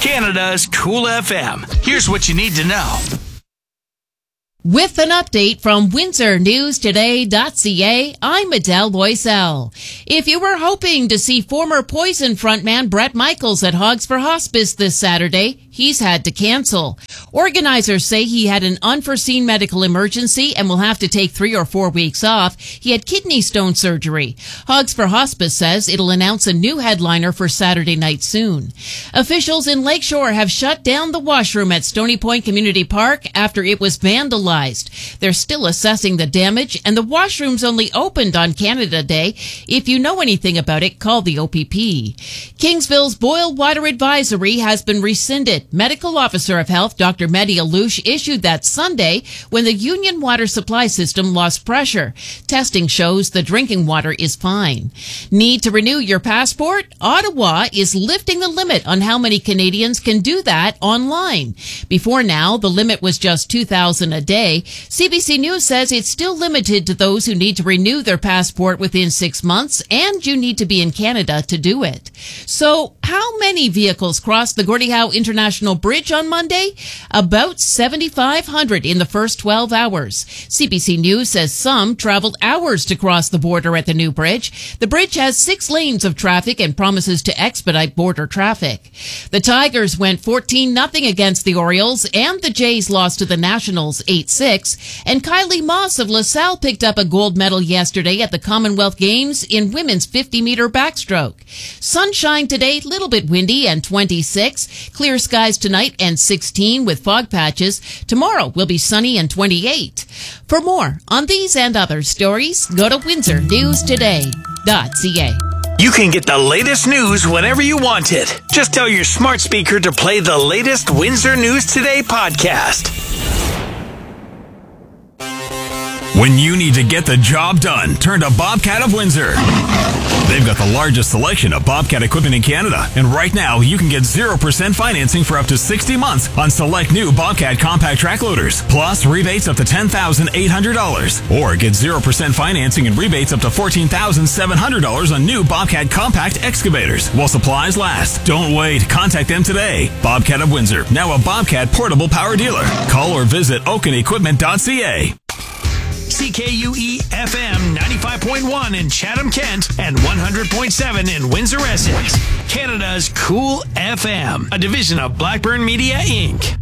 Canada's Cool FM. Here's what you need to know. With an update from WindsorNewsToday.ca, I'm Adele Loisel. If you were hoping to see former Poison frontman Bret Michaels at Hogs for Hospice this Saturday, he's had to cancel. Organizers say he had an unforeseen medical emergency and will have to take 3 or 4 weeks off. He had kidney stone surgery. Hogs for Hospice says it'll announce a new headliner for Saturday night soon. Officials in Lakeshore have shut down the washroom at Stony Point Community Park after it was vandalized. They're still assessing the damage, and the washroom's only opened on Canada Day. If you know anything about it, call the OPP. Kingsville's boil water advisory has been rescinded. Medical Officer of Health Dr. Mehdi Alouche issued that Sunday when the Union water supply system lost pressure. Testing shows the drinking water is fine. Need to renew your passport? Ottawa is lifting the limit on how many Canadians can do that online. Before now, the limit was just 2,000 a day. CBC News says it's still limited to those who need to renew their passport within 6 months, and you need to be in Canada to do it. So, how many vehicles crossed the Gordie Howe International Bridge on Monday? About 7,500 in the first 12 hours. CBC News says some traveled hours to cross the border at the new bridge. The bridge has 6 lanes of traffic and promises to expedite border traffic. The Tigers went 14-0 against the Orioles, and the Jays lost to the Nationals 8-6. And Kylie Moss of LaSalle picked up a gold medal yesterday at the Commonwealth Games in women's 50-meter backstroke. Sunshine today, little bit windy and 26. Clear skies tonight and 16 with fog patches. Tomorrow will be sunny and 28. For more on these and other stories, go to WindsorNewsToday.ca. You can get the latest news whenever you want it. Just tell your smart speaker to play the latest Windsor News Today podcast. When you need to get the job done, turn to Bobcat of Windsor. They've got the largest selection of Bobcat equipment in Canada, and right now you can get 0% financing for up to 60 months on select new Bobcat compact track loaders, plus rebates up to $10,800, or get 0% financing and rebates up to $14,700 on new Bobcat compact excavators while supplies last. Don't wait. Contact them today. Bobcat of Windsor, now a Bobcat portable power dealer. Call or visit oakenequipment.ca. CKUE-FM 95.1 in Chatham-Kent and 100.7 in Windsor-Essex. Canada's Cool FM, a division of Blackburn Media, Inc.